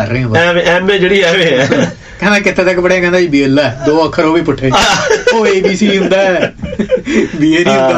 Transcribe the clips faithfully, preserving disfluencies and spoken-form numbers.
ਕਰ ਰਹੇ ਹੋ, ਐਮ ਏ ਜਿਹੜੀ ਐਵੇਂ ਹੈ। ਕਹਿੰਦਾ ਕਿੱਥੇ ਤੱਕ ਪੜ੍ਹਿਆ? ਕਹਿੰਦਾ ਜੀ ਬੀ ਐਲ ਹੈ, ਦੋ ਅੱਖਰ ਉਹ ਵੀ ਪੁੱਠੇ, ਉਹ ਏ ਬੀ ਸੀ ਹੁੰਦਾ ਬੀ ਏ ਨਹੀਂ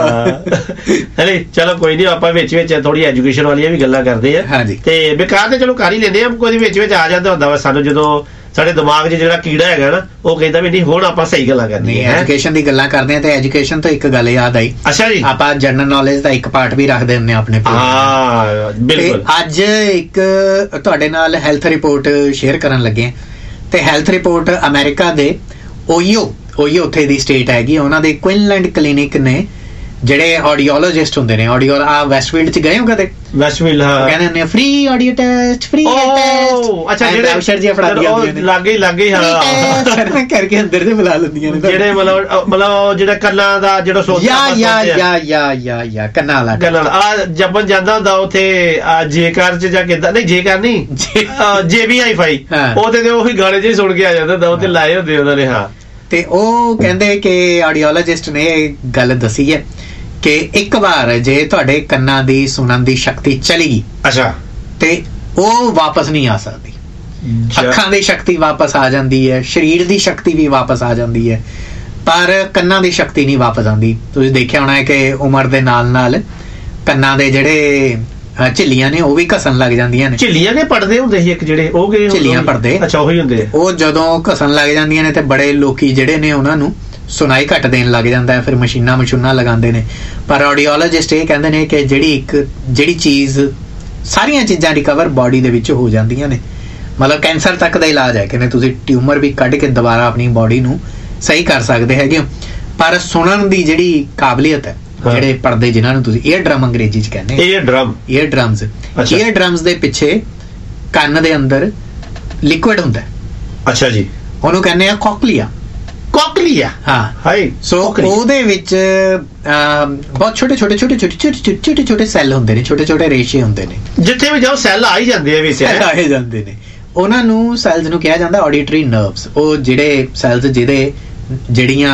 ਹੁੰਦਾ। ਅਰੇ ਚਲੋ ਕੋਈ ਨਹੀਂ, ਆਪਾਂ ਵਿੱਚ ਵਿੱਚ ਥੋੜੀ ਐਜੂਕੇਸ਼ਨ ਵਾਲੀਆਂ ਵੀ ਗੱਲਾਂ ਕਰਦੇ ਆ। ਹਾਂਜੀ, ਤੇ ਬੇਕਾਰ ਤੇ ਚਲੋ ਕਰ ਹੀ ਲੈਂਦੇ ਆ, ਕੋਈ ਵਿੱਚ ਵਿੱਚ ਆ ਜਾਂਦਾ ਹੁੰਦਾ ਵਾ ਸਾਨੂੰ, ਜਦੋਂ ਸਾਡੇ ਦਿਮਾਗ 'ਚ ਜਿਹੜਾ ਕੀੜਾ ਹੈਗਾ ਨਾ ਉਹ ਕਹਿੰਦਾ ਵੀ ਨਹੀਂ ਹੁਣ ਆਪਾਂ ਸਹੀ ਗੱਲਾਂ ਕਰਨੀ ਹੈ। ਐਜੂਕੇਸ਼ਨ ਦੀ ਗੱਲਾਂ ਕਰਦੇ ਆ ਤੇ ਐਜੂਕੇਸ਼ਨ ਤੋਂ ਇੱਕ ਗੱਲ ਯਾਦ ਆਈ। ਅੱਛਾ ਜੀ, ਆਪਾਂ ਜਨਰਲ ਨੌਲੇਜ ਦਾ ਇੱਕ ਪਾਰਟ ਵੀ ਰੱਖਦੇ ਹੁੰਦੇ ਆ ਆਪਣੇ। ਹਾਂ ਬਿਲਕੁਲ। ਅੱਜ ਇੱਕ ਤੁਹਾਡੇ ਨਾਲ ਹੈਲਥ ਰਿਪੋਰਟ ਸ਼ੇਅਰ ਕਰਨ ਲੱਗੇ, ਤੇ ਹੈਲਥ ਰਿਪੋਰਟ ਅਮਰੀਕਾ ਦੇ ਓਹੀਓ ਓਹੀਓ ਉੱਥੇ ਦੀ ਸਟੇਟ ਹੈਗੀ, ਉਹਨਾਂ ਦੇ ਕੁਇਨਲੈਂਡ ਕਲੀਨਿਕ ਨੇ ਜਿਹੜੇ ਆਡੀਓਲੋਜਿਸਟ ਹੁੰਦੇ ਨੇ, ਆਡੀਓ ਆ ਵੈਸਟਫੀਲਡ ਚ ਗਏ ਹੋ ਕਦੇ? ਵੈਸਟਫੀਲਡ ਹਾਂ, ਕਹਿੰਦੇ ਨੇ free audio test, free test. ਅੱਛਾ, ਜਿਹੜੇ ਅਫਸਰ ਜੀ ਫੜਾ ਦਿੰਦੇ ਲਾਗੇ ਲਾਗੇ ਹਾਂ ਕਰਕੇ ਅੰਦਰ ਦੇ ਬੁਲਾ ਲੈਂਦੀਆਂ ਨੇ, ਜਿਹੜੇ ਮਤਲਬ ਮਤਲਬ ਜਿਹੜਾ ਕੰਨਾਂ ਦਾ ਜਿਹੜਾ ਸੋਚ ਯਾ ਯਾ ਯਾ ਯਾ ਯਾ ਯਾ ਕੰਨਾਂ ਵਾਲਾ ਕੰਨਾਂ ਆ ਜਪਨ ਜਾਂਦਾ ਹੁੰਦਾ ਉੱਥੇ ਜੇਕਰ ਚ ਜਾਂ ਕਿੱਦਾਂ, ਨਹੀਂ ਜੇਕਰ ਨਹੀਂ ਜੇ ਵੀ ਆਈ ਫਾਈ, ਉਹਦੇ ਤੇ ਉਹੀ ਗਾਣੇ ਜਿਹੇ ਸੁਣ ਕੇ ਆ ਜਾਂਦਾ ਹੁੰਦਾ, ਉੱਥੇ ਲਾਏ ਹੁੰਦੇ ਉਹਨਾਂ ਨੇ। ਹਾਂ, ਤੇ ਉਹ ਕਹਿੰਦੇ ਕਿ ਆਡੀਓਲੋਜਿਸਟ ਨੇ ਇਹ ਗੱਲ ਦੱਸੀ ਹੈ ਕਿ ਇੱਕ ਵਾਰ ਜੇ ਤੁਹਾਡੇ ਕੰਨਾਂ ਦੀ ਸੁਣਨ ਦੀ ਸ਼ਕਤੀ ਚਲੀ ਗਈ, ਅੱਛਾ, ਤੇ ਉਹ ਵਾਪਸ ਨਹੀਂ ਆ ਸਕਦੀ। ਅੱਖਾਂ ਦੀ ਸ਼ਕਤੀ ਵਾਪਸ ਆ ਜਾਂਦੀ ਹੈ, ਸਰੀਰ ਦੀ ਸ਼ਕਤੀ ਵੀ ਵਾਪਸ ਆ ਜਾਂਦੀ ਹੈ, ਪਰ ਕੰਨਾਂ ਦੀ ਸ਼ਕਤੀ ਨਹੀਂ ਵਾਪਸ ਆਉਂਦੀ। ਤੁਸੀਂ ਦੇਖਿਆ ਹੋਣਾ ਹੈ ਕਿ ਉਮਰ ਦੇ ਨਾਲ ਨਾਲ ਕੰਨਾਂ ਦੇ ਜਿਹੜੇ ਝਿੱਲੀਆਂ ਨੇ ਉਹ ਵੀ ਘਸਣ ਲੱਗ ਜਾਂਦੀਆਂ ਨੇ। ਝਿੱਲੀਆਂ ਨੇ ਪੜਦੇ ਹੁੰਦੇ ਸੀ ਇੱਕ ਜਿਹੜੇ, ਉਹ ਝਿੱਲੀਆਂ ਪੜਦੇ, ਅੱਛਾ ਉਹੀ ਹੁੰਦੇ, ਉਹ ਜਦੋਂ ਘਸਣ ਲੱਗ ਜਾਂਦੀਆਂ ਨੇ ਤੇ ਬੜੇ ਲੋਕੀ ਜਿਹੜੇ ਨੇ ਉਹਨਾਂ ਨੂੰ ਸੁਣਾਈ ਘੱਟ ਦੇਣ ਲੱਗ ਜਾਂਦਾ ਹੈ, ਫਿਰ ਮਸ਼ੀਨਾਂ ਮਸ਼ੂਨਾਂ ਲਗਾਉਂਦੇ ਨੇ। ਪਰ ਆਡੀਓਲੋਜਿਸਟ ਇਹ ਕਹਿੰਦੇ ਨੇ ਕਿ ਜਿਹੜੀ ਇੱਕ ਜਿਹੜੀ ਚੀਜ਼, ਸਾਰੀਆਂ ਚੀਜ਼ਾਂ ਰਿਕਵਰ ਬਾਡੀ ਦੇ ਵਿੱਚ ਹੋ ਜਾਂਦੀਆਂ ਨੇ। ਮਤਲਬ ਕੈਂਸਰ ਤੱਕ ਦਾ ਇਲਾਜ ਹੈ, ਕਹਿੰਦੇ ਤੁਸੀਂ ਟਿਊਮਰ ਵੀ ਕੱਢ ਕੇ ਦੁਬਾਰਾ ਆਪਣੀ ਬਾਡੀ ਨੂੰ ਸਹੀ ਕਰ ਸਕਦੇ ਹੈਗੇ ਹੋ। ਪਰ ਸੁਣਨ ਦੀ ਜਿਹੜੀ ਕਾਬਲੀਅਤ ਹੈ, ਜਿਹੜੇ ਪਰਦੇ ਜਿਨ੍ਹਾਂ ਨੂੰ ਤੁਸੀਂ ਈਅਰ ਡਰਮ ਅੰਗਰੇਜ਼ੀ ਚ ਕਹਿੰਦੇ, year drum, year drums, year drums ਦੇ ਪਿੱਛੇ ਕੰਨ ਦੇ ਅੰਦਰ ਲਿਕੁਇਡ ਹੁੰਦਾ। ਅੱਛਾ ਜੀ, ਉਹਨੂੰ ਕਹਿੰਦੇ ਆ ਕੋਕਲੀਆ। ਕੋਕਲੀਆ, ਹਾਂ ਹਾਈ। ਸੋ ਉਹਦੇ ਵਿੱਚ ਬਹੁਤ ਛੋਟੇ ਛੋਟੇ ਛੋਟੇ ਛੋਟੇ ਛੋਟੇ ਛੋਟੇ ਛੋਟੇ ਸੈੱਲ ਹੁੰਦੇ ਨੇ, ਛੋਟੇ ਛੋਟੇ ਰੇਸ਼ੇ ਹੁੰਦੇ ਨੇ, ਜਿੱਥੇ ਵੀ ਜਾਓ ਸੈੱਲ ਆ ਹੀ ਜਾਂਦੇ ਆ, ਵੀ ਸੈੱਲ ਆ ਹੀ ਜਾਂਦੇ ਨੇ। ਉਹਨਾਂ ਨੂੰ ਸੈਲਸ ਨੂੰ ਕਿਹਾ ਜਾਂਦਾ ਆਡੀਟਰੀ ਨਰਵਸ। ਉਹ ਜਿਹੜੇ ਸੈਲਸ ਜਿਹਦੇ ਜਿਹੜੀਆਂ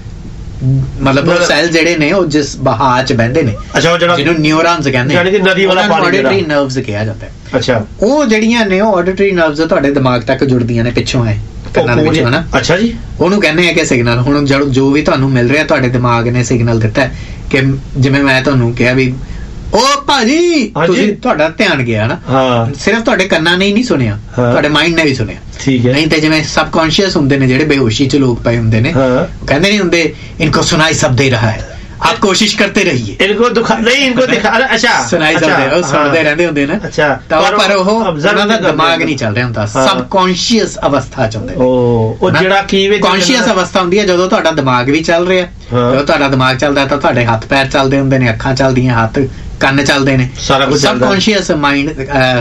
ਮਤਲਬ ਸੈਲ ਜਿਹੜੇ ਨੇ ਉਹ ਜਿਸ ਬਹਾਅ ਚ ਬਹਿੰਦੇ ਨੇ, ਅੱਛਾ, ਜਿਹਨੂੰ ਨਿਊਰੋਨਸ ਕਹਿੰਦੇ, ਯਾਨੀ ਕਿ ਨਦੀ ਵਾਲਾ ਪਾਣੀ, ਆਡੀਟਰੀ ਨਰਵਸ ਕਿਹਾ ਜਾਂਦਾ ਹੈ। ਅੱਛਾ, ਉਹ ਜਿਹੜੀਆਂ ਨੇ ਉਹ ਆਡੀਟਰੀ ਨਰਵਸ ਤੁਹਾਡੇ ਦਿਮਾਗ ਤੱਕ ਜੁੜਦੀਆਂ ਨੇ ਪਿੱਛੋਂ, ਹੈ ਕੰਨਾਂ ਦੇ ਵਿੱਚੋਂ, ਹਨਾ। ਅੱਛਾ ਜੀ, ਉਹਨੂੰ ਕਹਿੰਦੇ ਆ ਕਿ ਸਿਗਨਲ। ਹੁਣ ਜੋ ਵੀ ਤੁਹਾਨੂੰ ਮਿਲ ਰਿਹਾ ਤੁਹਾਡੇ ਦਿਮਾਗ ਨੇ ਸਿਗਨਲ ਦਿੱਤਾ ਕਿ ਜਿਵੇਂ ਮੈਂ ਤੁਹਾਨੂੰ ਕਿਹਾ ਵੀ ਉਹ ਭਾਜੀ, ਤੁਸੀਂ ਤੁਹਾਡਾ ਧਿਆਨ ਗਿਆ ਨਾ, ਸਿਰਫ ਤੁਹਾਡੇ ਕੰਨਾਂ ਨੇ ਹੀ ਨਹੀਂ ਸੁਣਿਆ, ਤੁਹਾਡੇ ਮਾਈਂਡ ਨੇ ਵੀ ਸੁਣਿਆ। ਠੀਕ ਹੈ, ਨਹੀਂ ਤੇ ਜਿਵੇਂ ਸਬਕੌਂਸ਼ੀਅਸ ਹੁੰਦੇ ਨੇ ਜਿਹੜੇ ਬੇਹੋਸ਼ੀ ਚ ਲੋਕ ਪਏ ਹੁੰਦੇ ਨੇ, ਕਹਿੰਦੇ ਨਹੀਂ ਹੁੰਦੇ ਇਨਕੋ ਸੁਣਾਈ ਸਭ ਦੇ ਰਹਾ ਹੈ, आप कोशिश करते रहिए, इनको दुखा नहीं, इनको दिखा, अच्छा सुनाई दे, ਉਹ ਸੁਣਦੇ ਰਹਿੰਦੇ ਹੁੰਦੇ ਨੇ। ਅੱਛਾ, ਪਰ ਉਹ ਉਹਨਾਂ ਦਾ ਦਿਮਾਗ ਨਹੀਂ ਚੱਲ ਰਿਹਾ ਹੁੰਦਾ, ਸਬਕੌਂਸ਼ੀਅਸ ਅਵਸਥਾ ਚ ਹੁੰਦੇ ਨੇ। ਉਹ ਜਿਹੜਾ ਕੀ ਵਿੱਚ ਕੌਂਸ਼ੀਅਸ ਅਵਸਥਾ ਹੁੰਦੀ ਹੈ ਜਦੋਂ ਤੁਹਾਡਾ ਦਿਮਾਗ ਵੀ ਚੱਲ ਰਿਹਾ, ਜਦੋਂ ਤੁਹਾਡਾ ਦਿਮਾਗ ਚੱਲਦਾ ਤਾਂ ਤੁਹਾਡੇ ਹੱਥ ਪੈਰ ਚੱਲਦੇ ਹੁੰਦੇ ਨੇ, ਅੱਖਾਂ ਚੱਲਦੀਆਂ, ਹੱਥ ਕੰਨ ਚੱਲਦੇ ਨੇ, ਸਾਰਾ ਕੁਝ। ਸਬਕੌਂਸ਼ੀਅਸ ਮਾਈਂਡ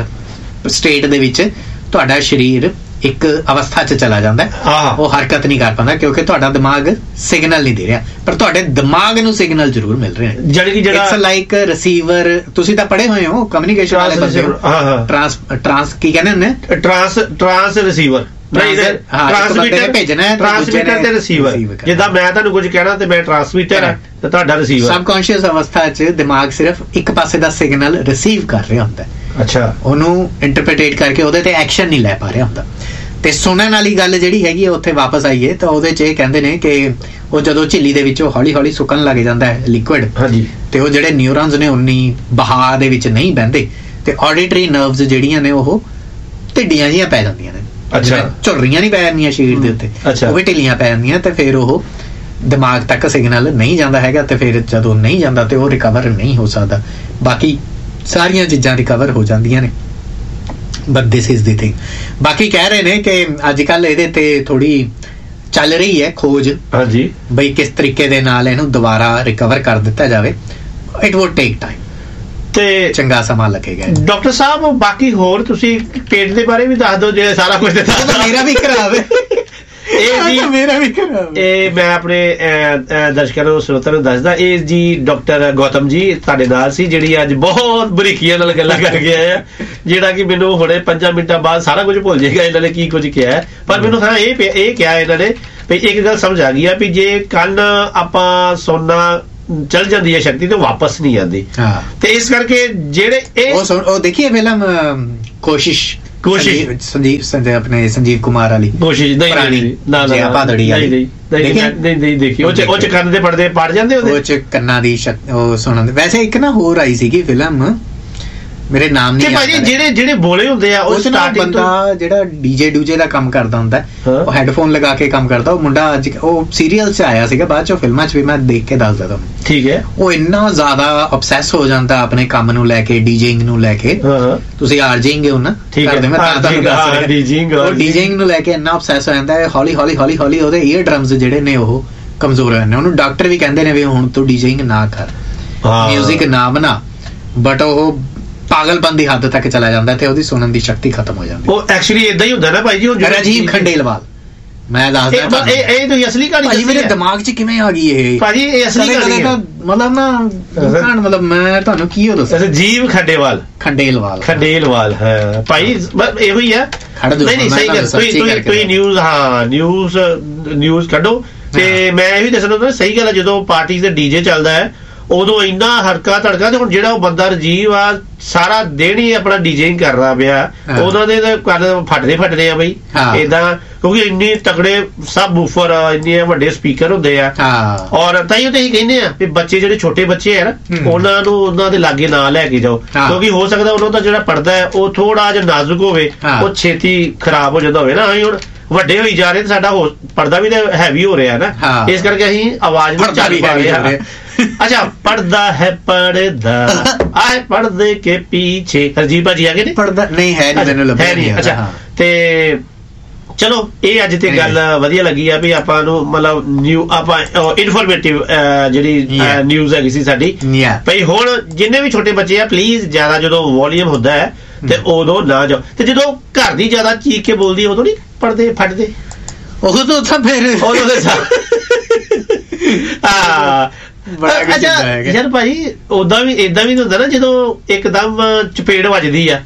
ਸਟੇਟ ਦੇ ਵਿੱਚ ਤੁਹਾਡਾ ਸਰੀਰ ਇੱਕ ਅਵਸਥਾ ਚ ਚਲਾ ਜਾਂਦਾ, ਉਹ ਹਰਕਤ ਨਹੀਂ ਕਰ ਪਾਉਂਦਾ ਕਿਉਂਕਿ ਤੁਹਾਡਾ ਦਿਮਾਗ ਸਿਗਨਲ ਨਹੀਂ ਦੇ ਰਿਹਾ, ਪਰ ਤੁਹਾਡੇ ਦਿਮਾਗ ਨੂੰ ਸਿਗਨਲ ਜ਼ਰੂਰ ਮਿਲ ਰਹੇ ਨੇ। ਜਿਹੜੀ ਕਿ ਜਿਹੜਾ ਇਟਸ ਲਾਈਕ ਰਿਸੀਵਰ, ਤੁਸੀਂ ਤਾਂ ਪੜ੍ਹੇ ਹੋਏ ਹੋ ਕਮਿਊਨੀਕੇਸ਼ਨ ਵਾਲੇ ਬੰਦੇ ਹੋ, ਟਰਾਂਸ ਟਰਾਂਸ ਕੀ ਕਹਿੰਦੇ ਹੁੰਦੇ, ਟਰਾਂਸ ਟਰਾਂਸ ਰਿਸੀਵਰ, ਟ੍ਰਾਂਸਮਿਟਰ ਭੇਜਣਾ ਹੈ, ਟ੍ਰਾਂਸਮਿਟਰ ਤੇ ਰਿਸੀਵਰ। ਜਿੱਦਾਂ ਮੈਂ ਤੁਹਾਨੂੰ ਕੁਝ ਕਹਿਣਾ ਤੇ ਮੈਂ ਟ੍ਰਾਂਸਮਿਟਰ ਹੈ ਤੇ ਤੁਹਾਡਾ ਰਿਸੀਵਰ। ਸਬਕੌਂਸ਼ੀਅਸ ਅਵਸਥਾ ਚ ਦਿਮਾਗ ਸਿਰਫ ਇੱਕ ਪਾਸੇ ਦਾ ਸਿਗਨਲ ਰਿਸੀਵ ਕਰ ਰਿਹਾ ਹੁੰਦਾ, ਅੱਛਾ, ਉਹਨੂੰ ਇੰਟਰਪ੍ਰੀਟੇਟ ਕਰਕੇ ਉਹਦੇ ਤੇ ਐਕਸ਼ਨ ਨਹੀਂ ਲੈ ਪਾ ਰਿਹਾ ਹੁੰਦਾ। ਤੇ ਸੁਣਨ ਵਾਲੀ ਗੱਲ ਜਿਹੜੀ ਹੈਗੀ ਹੈ ਉੱਥੇ ਵਾਪਸ ਆਈਏ ਤਾਂ ਉਹਦੇ ਚ ਇਹ ਕਹਿੰਦੇ ਨੇ ਕਿ ਉਹ ਜਦੋਂ ਝਿੱਲੀ ਦੇ ਵਿੱਚੋਂ ਹੌਲੀ ਹੌਲੀ ਸੁੱਕਣ ਲੱਗ ਜਾਂਦਾ ਹੈ ਲਿਕੁਇਡ, ਹਾਂਜੀ, ਤੇ ਉਹ ਜਿਹੜੇ ਨਿਊਰੋਨਸ ਨੇ ਉਨੀ ਬਹਾਅ ਦੇ ਵਿੱਚ ਨਹੀਂ ਬਹਿੰਦੇ, ਤੇ ਆਡੀਟਰੀ ਨਰਵਸ ਜਿਹੜੀਆਂ ਨੇ ਉਹ ਢਿੱਡੀਆਂ ਜਿਹੀਆਂ ਪੈ ਜਾਂਦੀਆਂ ਨੇ, ਅੱਛਾ, ਝੁਰਰੀਆਂ ਨਹੀਂ ਪੈ ਜਾਂਦੀਆਂ ਸਰੀਰ ਦੇ ਉੱਤੇ, ਉਹ ਵੀ ਢਿੱਲੀਆਂ ਪੈ ਜਾਂਦੀਆਂ, ਤੇ ਫਿਰ ਉਹ ਦਿਮਾਗ ਤੱਕ ਸਿਗਨਲ ਨਹੀਂ ਜਾਂਦਾ ਹੈਗਾ, ਤੇ ਫਿਰ ਜਦੋਂ ਨਹੀਂ ਜਾਂਦਾ ਤੇ ਉਹ ਰਿਕਵਰ ਨਹੀਂ ਹੋ ਸਕਦਾ। ਬਾਕੀ ਸਾਰੀਆਂ ਚੀਜ਼ਾਂ ਰਿਕਵਰ ਹੋ ਜਾਂਦੀਆਂ ਨੇ, but this is the thing. ਬਾਕੀ ਕਹਿ ਰਹੇ ਨੇ ਕਿ ਅੱਜ ਕੱਲ ਇਹਦੇ ਤੇ ਥੋੜੀ ਚੱਲ ਰਹੀ ਹੈ ਖੋਜ, ਹਾਂਜੀ, ਬਈ ਕਿਸ ਤਰੀਕੇ ਦੇ ਨਾਲ ਇਹਨੂੰ ਦੁਬਾਰਾ ਰਿਕਵਰ ਕਰ ਦਿੱਤਾ ਜਾਵੇ। ਇਟ ਵੁੱਡ ਟੇਕ ਟਾਈਮ, ਤੇ ਚੰਗਾ ਸਮਾਂ ਲੱਗੇਗਾ। ਡਾਕਟਰ ਸਾਹਿਬ ਬਾਕੀ ਹੋਰ ਤੁਸੀਂ ਪੇਟ ਦੇ ਬਾਰੇ ਵੀ ਦੱਸ ਦਿਓ, ਜੇ ਸਾਰਾ ਕੁਝ ਮੇਰਾ ਵੀ ਖਰਾਬ ਹੈ, ਇਹ ਜੀ ਮੇਰਾ ਵੀ ਖਰਾਬ। ਇਹ ਮੈਂ ਆਪਣੇ ਦਰਸ਼ਕਾਂ ਨੂੰ ਸਰੋਤਿਆਂ ਨੂੰ ਦੱਸਦਾ, ਇਹ ਜੀ ਡਾਕਟਰ ਗੌਤਮ ਜੀ ਤੁਹਾਡੇ ਨਾਲ ਸੀ, ਜਿਹੜੀ ਅੱਜ ਬਹੁਤ ਬਰੀਕੀਆਂ ਨਾਲ ਗੱਲਾਂ ਕਰ ਗਿਆ ਆ, ਜਿਹੜਾ ਕਿ ਮੈਨੂੰ ਹੁਣੇ ਪੰਜਾਂ ਮਿੰਟਾਂ ਬਾਅਦ ਸਾਰਾ ਕੁਝ ਭੁੱਲ ਜਾਏਗਾ ਇਹਨਾਂ ਨੇ ਕੀ ਕੁਝ ਕਿਹਾ। ਪਰ ਮੈਨੂੰ ਹਾਂ ਇਹ ਇਹ ਕਿਹਾ ਇਹਨਾਂ ਨੇ ਵੀ ਇੱਕ ਗੱਲ ਸਮਝ ਆ ਗਈ ਆ ਵੀ ਜੇ ਕੰਨ ਆਪਾਂ ਸੁਣਨਾ ਚਲ ਜਾਂਦੀ ਹੈ ਸ਼ਕਤੀ ਤੇ ਵਾਪਸ ਨਹੀਂ ਆਉਂਦੀ, ਤੇ ਇਸ ਕਰਕੇ ਜਿਹੜੇ ਇਹ ਉਹ ਦੇਖੀਏ ਫਿਲਮ ਕੋਸ਼ਿਸ਼ ਕੋਸ਼ਿਸ਼ ਸੰਜੀਵ ਸੰਜੇ ਆਪਣੇ ਸੰਜੀਵ ਕੁਮਾਰ ਵਾਲੀ ਕੋਸ਼ਿਸ਼ ਨਹੀਂ ਨਹੀਂ ਨਾ ਨਾ ਭਾਦੜੀ ਵਾਲੀ ਨਹੀਂ ਨਹੀਂ ਨਹੀਂ ਦੇਖੀ ਉਹ ਚ ਉਹ ਚ ਕੰਨ ਦੇ ਪੜਦੇ ਪੜ ਜਾਂਦੇ ਉਹਦੇ ਉਹ ਚ ਕੰਨਾਂ ਦੀ ਉਹ ਸੁਣਨ ਦੇ। ਵੈਸੇ ਇੱਕ ਨਾ ਹੋਰ ਆਈ ਸੀਗੀ ਫਿਲਮ, ਮੇਰੇ ਨਾਮ ਨਹੀਂ ਭਾਜੀ, ਜਿਹੜੇ ਜਿਹੜੇ ਬੋਲੇ ਹੁੰਦੇ ਆ ਉਹ ਸਟਾਰਟਿੰਗ ਤੋਂ ਜਿਹੜਾ ਡੀਜੇ ਡੂਜੇ ਦਾ ਕੰਮ ਕਰਦਾ ਹੁੰਦਾ, ਉਹ ਹੈੱਡਫੋਨ ਲਗਾ ਕੇ ਕੰਮ ਕਰਦਾ। ਉਹ ਮੁੰਡਾ ਅੱਜ ਉਹ ਸੀਰੀਅਲ 'ਚ ਆਇਆ ਸੀਗਾ, ਬਾਅਦ 'ਚ ਫਿਲਮਾਂ 'ਚ ਵੀ ਮੈਂ ਦੇਖ ਕੇ ਦੱਸਦਾ ਤੁਹਾਨੂੰ। ਠੀਕ ਹੈ। ਉਹ ਇੰਨਾ ਜ਼ਿਆਦਾ ਅਬਸੈਸ ਹੋ ਜਾਂਦਾ ਆਪਣੇ ਕੰਮ ਨੂੰ ਲੈ ਕੇ, ਡੀਜੇਇੰਗ ਨੂੰ ਲੈ ਕੇ। ਤੁਸੀਂ ਆਰਜਿੰਗ ਹੋ ਨਾ, ਕਰਦੇ ਮੈਂ ਤੁਹਾਨੂੰ ਦੱਸ ਰਿਹਾ ਡੀਜੇਇੰਗ ਉਹ ਡੀਜੇਇੰਗ ਨੂੰ ਲੈ ਕੇ ਇੰਨਾ ਅਬਸੈਸ ਹੋ ਜਾਂਦਾ ਹੈ। ਹੌਲੀ ਹੌਲੀ ਹੌਲੀ ਹੌਲੀ ਉਹਦੇ ਈਅਰ ਡਰਮਸ ਜਿਹੜੇ ਨੇ ਉਹ ਕਮਜ਼ੋਰ ਹੋ ਜਾਂਦੇ। ਉਹਨੂੰ ਡਾਕਟਰ ਵੀ ਕਹਿੰਦੇ ਨੇ ਵੀ ਹੁਣ ਤੂੰ ਡੀਜੇਇੰਗ ਨਾ ਕਰ, ਮਿਊਜ਼ਿਕ ਨਾ ਬਣਾ, ਬਟ ਉਹ ਪਾਗਲਪਨ ਦੀ ਹੱਦ ਤੱਕ ਚਲਾ ਜਾਂਦਾ ਤੇ ਉਹਦੀ ਸੁਣਨ ਦੀ ਸ਼ਕਤੀ ਖਤਮ ਹੋ ਜਾਂਦੀ। ਉਹ ਐਕਚੁਅਲੀ ਇਦਾਂ ਹੀ ਹੁੰਦਾ ਨਾ ਭਾਈ ਜੀ। ਉਹ ਰਾਜੀਵ ਖੰਡੇਲਵਾਲ, ਮੈਂ ਦੱਸਦਾ ਇਹ ਇਹ ਤੁਸੀਂ ਅਸਲੀ ਕਹਾਣੀ ਭਾਜੀ ਮੇਰੇ ਦਿਮਾਗ 'ਚ ਕਿਵੇਂ ਆ ਗਈ ਇਹ ਭਾਜੀ? ਇਹ ਅਸਲੀ ਕਹਾਣੀ ਹੈ ਮਤਲਬ ਨਾ ਦੁਕਾਨ ਮਤਲਬ ਮੈਂ ਤੁਹਾਨੂੰ ਕੀ ਉਹ ਦੱਸਾਂ। ਰਾਜੀਵ ਖੰਡੇਵਾਲ ਖੰਡੇਲਵਾਲ ਖੰਡੇਲਵਾਲ ਹਾਂ ਭਾਈ, ਇਹੋ ਹੀ ਆ। ਨਹੀਂ ਨਹੀਂ ਸਹੀ ਗੱਲ, ਤੁਸੀਂ ਤੁਸੀਂ ਨਿਊਜ਼ ਹਾਂ ਨਿਊਜ਼ ਨਿਊਜ਼ ਕੱਢੋ ਤੇ ਮੈਂ ਇਹ ਵੀ ਦੱਸਣਾ ਹੁੰਦਾ ਸਹੀ ਗੱਲ ਹੈ। ਜਦੋਂ ਪਾਰਟੀ ਤੇ ਡੀਜੇ ਚੱਲਦਾ ਹੈ ਉਦੋਂ ਇੰਨਾ ਹਰਕਾ ਧੜਕਾ, ਤੇ ਹੁਣ ਜਿਹੜਾ ਉਹ ਬੰਦਾ ਰਾਜੀਵ ਆ ਸਾਰਾ ਦਿਨ ਹੀ ਆਪਣਾ ਡੀਜੇਇੰਗ ਕਰ ਰਿਹਾ ਪਿਆ, ਉਹਨਾਂ ਦੇ ਕੰਨ ਫਟਦੇ ਫਟਦੇ ਆ ਬਈ ਏਦਾਂ, ਕਿਉਂਕਿ ਇੰਨੇ ਤਕੜੇ ਸਬ ਵੂਫਰ ਇੰਨੇ ਵੱਡੇ ਸਪੀਕਰ ਹੁੰਦੇ ਆ। ਔਰ ਤਾਈਓ ਤੇ ਅਸੀਂ ਕਹਿੰਦੇ ਆ ਵੀ ਬੱਚੇ ਜਿਹੜੇ ਛੋਟੇ ਬੱਚੇ ਆ ਨਾ ਉਹਨਾਂ ਨੂੰ ਉਹਨਾਂ ਦੇ ਲਾਗੇ ਨਾ ਲੈ ਕੇ ਜਾਓ, ਕਿਉਂਕਿ ਹੋ ਸਕਦਾ ਉਹਨਾਂ ਦਾ ਜਿਹੜਾ ਪੜਦਾ ਹੈ ਉਹ ਥੋੜਾ ਜਿਹਾ ਨਾਜ਼ੁਕ ਹੋਵੇ, ਉਹ ਛੇਤੀ ਖਰਾਬ ਹੋ ਜਾਂਦਾ ਹੋਵੇ ਨਾ। ਅਸੀਂ ਹੁਣ ਵੱਡੇ ਹੋਈ ਜਾ ਰਹੇ ਤੇ ਸਾਡਾ ਪਰਦਾ ਵੀ ਤਾਂ ਹੈਵੀ ਹੋ ਰਿਹਾ ਨਾ, ਇਸ ਕਰਕੇ ਅਸੀਂ ਆਵਾਜ਼ ਵੀ ਚਾਲੂ ਪਾ ਰਹੇ ਹਾਂ। ਅੱਛਾ, ਪੜਦਾ ਹੈ ਪੜਦਾ ਆਏ ਪੜਦੇ ਕੇ ਪਿੱਛੇ ਹਰਜੀਤ ਭਾਜੀ ਆ ਗਏ ਨੇ? ਪੜਦਾ ਨਹੀਂ ਹੈ ਨਹੀਂ, ਮੈਨੂੰ ਲੱਭਿਆ ਨਹੀਂ। ਅੱਛਾ, ਤੇ ਚਲੋ ਇਹ ਅੱਜ ਤੇ ਗੱਲ ਵਧੀਆ ਲੱਗੀ ਆ ਵੀ ਆਪਾਂ ਨੂੰ ਮਤਲਬ ਨਿਊ ਆਪਾਂ ਇਨਫੋਰਮੇਟਿਵ ਜਿਹੜੀ ਨਿਊਜ਼ ਹੈਗੀ ਸੀ ਸਾਡੀ ਭਈ। ਹੁਣ ਜਿੰਨੇ ਵੀ ਛੋਟੇ ਬੱਚੇ ਆ ਪਲੀਜ਼ ਜ਼ਿਆਦਾ ਜਦੋਂ ਵੋਲੀਅਮ ਹੁੰਦਾ ਹੈ ਤੇ ਉਦੋਂ ਨਾ ਜਾਓ, ਤੇ ਜਦੋਂ ਘਰ ਦੀ ਜ਼ਿਆਦਾ ਚੀਖ ਕੇ ਬੋਲਦੀ ਉਦੋਂ ਨਹੀਂ ਪੜਦੇ ਫਟਦੇ, ਉਦੋਂ ਤਾਂ ਫਿਰ ਹਾਂ। ਅੱਛਾ ਯਾਰ ਭਾਈ ਓਦਾਂ ਵੀ ਏਦਾਂ ਵੀ ਹੁੰਦਾ ਨਾ ਜਦੋਂ ਇੱਕਦਮ ਚਪੇੜ ਵੱਜਦੀ ਆ,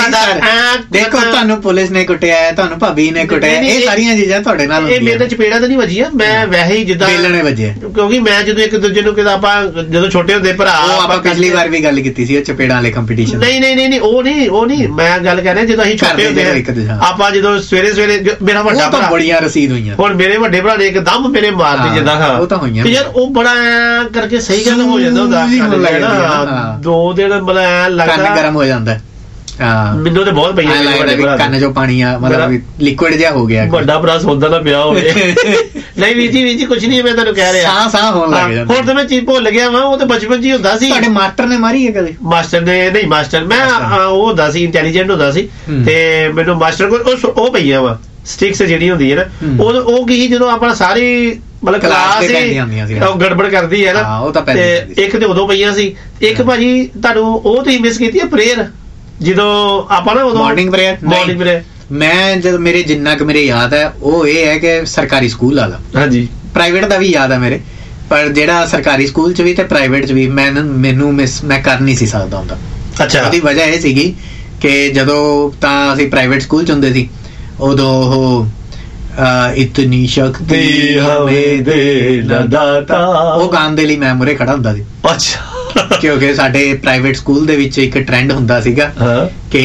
ਦੇਖੋ ਤੁਹਾਨੂੰ ਪੁਲਿਸ ਨੇ ਕੁੱਟਿਆ, ਤੁਹਾਨੂੰ ਭਾਬੀ ਨੇ ਕੁੱਟਿਆ, ਇਹ ਸਾਰੀਆਂ ਚੀਜ਼ਾਂ ਤੁਹਾਡੇ ਨਾਲ। ਇਹ ਮੇਰੇ ਚਪੇੜਾਂ ਤਾਂ ਨਹੀਂ ਵੱਜੀਆਂ, ਮੈਂ ਵੈਸੇ ਹੀ ਜਿੱਦਾਂ ਬੇਲਣੇ ਵੱਜੇ, ਕਿਉਂਕਿ ਮੈਂ ਜਦੋਂ ਇੱਕ ਦੂਜੇ ਨੂੰ ਕਿਦਾਂ ਆਪਾਂ ਜਦੋਂ ਛੋਟੇ ਹੁੰਦੇ ਭਰਾ ਆਪਾਂ ਪਿਛਲੀ ਵਾਰ ਵੀ ਗੱਲ ਕੀਤੀ ਸੀ ਉਹ ਚਪੇੜਾਂ ਵਾਲੇ ਕੰਪੀਟੀਸ਼ਨ। ਨਹੀਂ ਨਹੀਂ ਨਹੀਂ ਉਹ ਨਹੀਂ ਉਹ ਨਹੀਂ ਮੈਂ ਗੱਲ ਕਰ ਰਿਹਾ ਜਦੋਂ ਅਸੀਂ ਛੋਟੇ ਹੁੰਦੇ ਆਪਾਂ ਜਦੋਂ ਸਵੇਰੇ ਸਵੇਰੇ ਮੇਰਾ ਵੱਡਾ ਭਰਾ ਬੜੀਆਂ ਰਸੀਦ ਹੋਈਆਂ, ਹੁਣ ਮੇਰੇ ਵੱਡੇ ਭਰਾ ਨੇ ਇੱਕਦਮ ਮੇਰੇ ਮਾਰਦੇ ਜਿੱਦਾਂ ਹਾਂ ਉਹ ਤਾਂ ਹੋਈਆਂ ਯਾਰ, ਉਹ ਬੜਾ ਕਰਕੇ ਸਹੀ ਗੱਲ ਹੋ ਜਾਂਦਾ ਹੁੰਦਾ, ਦੋ ਦਿਨ ਮਤਲਬ ਲੱਗਦਾ ਗਰਮ ਹੋ ਜਾਂਦਾ। ਮੈਨੂੰ ਤੇ ਬਹੁਤ ਪਈਆਂ ਕੰਨ ਚੋਂ ਪਾਣੀ ਆ, ਮਤਲਬ ਲਿਕੁਇਡ ਜਿਹਾ ਹੋ ਗਿਆ। ਵੱਡਾ ਭਰਾ ਸੌਦਾ ਨਾ ਪਿਆ ਹੋਵੇ। ਨਹੀਂ ਵੀਰ ਜੀ ਵੀਰ ਜੀ ਕੁਛ ਨਹੀਂ, ਮੈਂ ਤੁਹਾਨੂੰ ਕਹਿ ਰਿਹਾ ਸਾਹ ਸਾਹ ਹੋਣ ਲੱਗ ਜਾਂਦਾ। ਹੁਣ ਤਾਂ ਮੈਂ ਚੀਜ਼ ਭੁੱਲ ਗਿਆ ਵਾ, ਉਹ ਤਾਂ ਬਚਪਨ 'ਚ ਹੀ ਹੁੰਦਾ ਸੀ। ਤੁਹਾਡੇ ਮਾਸਟਰ ਨੇ ਮਾਰੀ ਹੈ ਕਦੇ? ਮਾਸਟਰ ਨੇ ਨਹੀਂ, ਮਾਸਟਰ ਮੈਂ ਉਹ ਹੁੰਦਾ ਸੀ ਇੰਟੈਲੀਜੈਂਟ ਹੁੰਦਾ ਸੀ, ਤੇ ਮੈਨੂੰ ਮਾਸਟਰ ਕੋਲ ਉਹ ਪਈਆਂ ਵਾ ਸਟਿਕਸ ਜਿਹੜੀ ਹੁੰਦੀ ਹੈ ਨਾ, ਉਹ ਉਹ ਕੀ ਜਦੋਂ ਆਪਣਾ ਸਾਰੀ ਮਤਲਬ ਕਲਾਸ ਉਹ ਗੜਬੜ ਕਰਦੀ ਹੈ ਨਾ, ਤੇ ਇੱਕ ਤੇ ਉਦੋਂ ਪਈਆਂ ਸੀ। ਇੱਕ ਭਾਜੀ ਤੁਹਾਨੂੰ ਉਹ ਤੁਸੀਂ ਮਿਸ ਕੀਤੀ ਹੈ ਪ੍ਰੇਅਰ, ਜਦੋਂ ਆਪਾਂ ਨਾ ਉਦੋਂ ਮਾਰਨਿੰਗ ਪ੍ਰੇਅਰ ਮਾਰਨਿੰਗ ਪ੍ਰੇਅਰ ਮੈਂ ਜਦ ਮੇਰੇ ਜਿੰਨਾ ਕੁ ਮੇਰੇ ਯਾਦ ਹੈ ਉਹ ਇਹ ਹੈ ਕਿ ਸਰਕਾਰੀ ਸਕੂਲ ਵਾਲਾ, ਹਾਂਜੀ ਪ੍ਰਾਈਵੇਟ ਦਾ ਵੀ ਯਾਦ ਹੈ ਮੇਰੇ, ਪਰ ਜਿਹੜਾ ਸਰਕਾਰੀ ਸਕੂਲ 'ਚ ਵੀ ਤੇ ਪ੍ਰਾਈਵੇਟ 'ਚ ਵੀ ਮੈਂ ਮੈਨੂੰ ਮਿਸ ਮੈਂ ਕਰ ਨਹੀਂ ਸੀ ਸਕਦਾ ਹੁੰਦਾ। ਅੱਛਾ, ਉਹਦੀ ਵਜ੍ਹਾ ਇਹ ਸੀਗੀ ਕਿ ਜਦੋਂ ਤਾਂ ਅਸੀਂ ਪ੍ਰਾਈਵੇਟ ਸਕੂਲ 'ਚ ਹੁੰਦੇ ਸੀ ਉਦੋਂ ਉਹ ਇਤਨੀ ਸ਼ਕਤੀ ਹਮੇ ਦੇ ਨਾ ਦਾਤਾ ਉਹ ਗਾਣ ਦੇ ਲਈ ਮੈਂ ਮੁਰੇ ਖੜਾ ਹੁੰਦਾ ਸੀ। ਅੱਛਾ, ਕਿਉਂਕਿ ਸਾਡੇ ਪ੍ਰਾਈਵੇਟ ਸਕੂਲ ਦੇ ਵਿੱਚ ਇੱਕ ਟ੍ਰੈਂਡ ਹੁੰਦਾ ਸੀਗਾ ਕਿ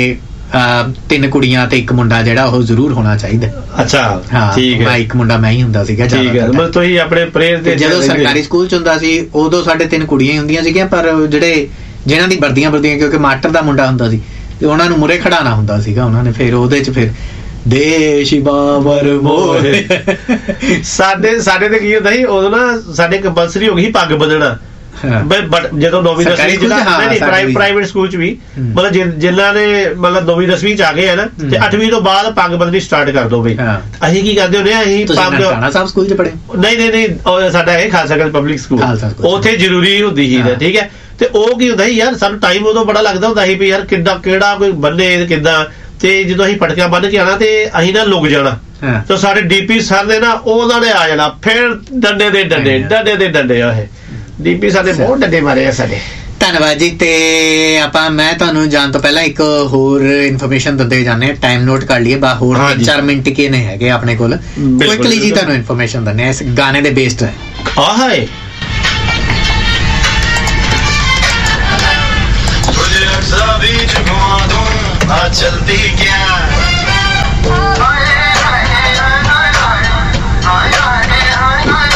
ਤਿੰਨ ਕੁੜੀਆਂ ਤੇ ਇੱਕ ਮੁੰਡਾ ਜਿਹੜਾ ਉਹ ਜ਼ਰੂਰ ਹੋਣਾ ਚਾਹੀਦਾ। ਅੱਛਾ ਠੀਕ ਹੈ, ਮੈਂ ਇੱਕ ਮੁੰਡਾ ਮੈਂ ਹੀ ਹੁੰਦਾ ਸੀਗਾ। ਠੀਕ ਹੈ, ਮਤਲਬ ਤੁਸੀਂ ਆਪਣੇ ਪ੍ਰੇਅਰ ਦੇ ਜਦੋਂ ਸਰਕਾਰੀ ਸਕੂਲ 'ਚ ਹੁੰਦਾ ਸੀ ਉਦੋਂ ਸਾਡੇ ਤਿੰਨ ਕੁੜੀਆਂ ਹੀ ਹੁੰਦੀਆਂ ਸੀਗੀਆਂ, ਪਰ ਜਿਹੜੇ ਜਿਹਨਾਂ ਦੀ ਵਰਦੀਆਂ ਵਰਦੀਆਂ ਕਿਉਂਕਿ ਮਾਸਟਰ ਦਾ ਮੁੰਡਾ ਹੁੰਦਾ ਸੀ ਤੇ ਉਹਨਾਂ ਨੂੰ ਮੁਰੇ ਖੜਾਣਾ ਹੁੰਦਾ ਸੀਗਾ ਉਹਨਾਂ ਨੇ, ਫਿਰ ਉਹਦੇ 'ਚ ਫਿਰ ਦੇਸ਼ ਬਾਬਰ ਮੋਰੇ ਸਾਡੇ ਸਾਡੇ ਤੇ ਕੀ ਹੁੰਦਾ ਸੀ ਉਦੋਂ ਨਾ, ਸਾਡੇ ਕੰਪਲਸਰੀ ਹੋ ਗਈ ਪੱਗ ਬੰਨਣਾ। ਬਟ ਜਦੋਂ ਨੌਵੀਂ ਦਸਵੀਂ ਪ੍ਰਾਈਵੇਟ ਸਕੂਲ 'ਚ ਵੀ ਮਤਲਬ ਜਿਨ੍ਹਾਂ ਨੇ ਮਤਲਬ ਨੌਵੀਂ ਦਸਵੀਂ 'ਚ ਆ ਗਏ ਆ ਨਾ, ਤੇ ਅੱਠਵੀਂ ਤੋਂ ਬਾਅਦ ਪੱਗ ਬੰਨਣੀ ਸਟਾਰਟ ਕਰ ਦੋ ਬਈ। ਅਸੀਂ ਕੀ ਕਰਦੇ ਹੁੰਦੇ ਆ, ਅਸੀਂ ਨਨਕਾਣਾ ਸਾਹਿਬ ਸਕੂਲ 'ਚ ਪੜ੍ਹੇ? ਨਹੀਂ ਨਹੀਂ ਨਹੀਂ, ਸਾਡਾ ਇਹ ਖਾਲਸਾ ਕਾਲਜ ਪਬਲਿਕ ਸਕੂਲ, ਉੱਥੇ ਜ਼ਰੂਰੀ ਹੁੰਦੀ ਸੀ। ਠੀਕ ਹੈ, ਤੇ ਉਹ ਕੀ ਹੁੰਦਾ ਸੀ ਯਾਰ, ਸਾਨੂੰ ਟਾਈਮ ਉਦੋਂ ਬੜਾ ਲੱਗਦਾ ਹੁੰਦਾ ਸੀ ਵੀ ਯਾਰ ਕਿੱਦਾਂ ਕਿਹੜਾ ਕੋਈ ਬੰਨੇ ਕਿੱਦਾਂ, ਤੇ ਜਦੋਂ ਅਸੀਂ ਪਟਕਾ ਬੰਨ ਕੇ ਆਣਾ ਤੇ ਅਸੀਂ ਨਾ ਲੁਕ ਜਾਣਾ, ਤੇ ਸਾਡੇ ਡੀਪੀ ਸਰ ਨੇ ਨਾ ਉਹਨਾਂ ਨੇ ਆ ਜਾਣਾ, ਫਿਰ ਡੰਡੇ ਦੇ ਡੰਡੇ ਡੰਡੇ ਦੇ ਡੰਡੇ ਆ ਇਹ ਡੀਪੀ ਸਾਡੇ ਬਹੁਤ ਡੰਡੇ ਮਾਰੇ ਆ ਸਾਡੇ। ਧੰਨਵਾਦ ਜੀ। ਤੇ ਆਪਾਂ ਮੈਂ ਤੁਹਾਨੂੰ ਜਾਣ ਤੋਂ ਪਹਿਲਾਂ ਇੱਕ ਹੋਰ ਇਨਫੋਰਮੇਸ਼ਨ ਦਿੰਦੇ ਜਾਂਦੇ ਹਾਂ, ਟਾਈਮ ਨੋਟ ਕਰ ਲਈਏ ਬਾ ਹੋਰ ਚਾਰ ਮਿੰਟ ਕੇ ਨੇ ਹੈਗੇ ਆਪਣੇ ਕੋਲ, ਕੁਇਕਲੀ ਜੀ ਤੁਹਾਨੂੰ ਇਨਫੋਰਮੇਸ਼ਨ ਦਿੰਦੇ ਇਸ ਗਾਣੇ ਦੇ ਬੇਸਡ ਹੈ। ਆਹ ਹੈ ਹਿਮਾਚਲ ਦੀ ਗਿਆ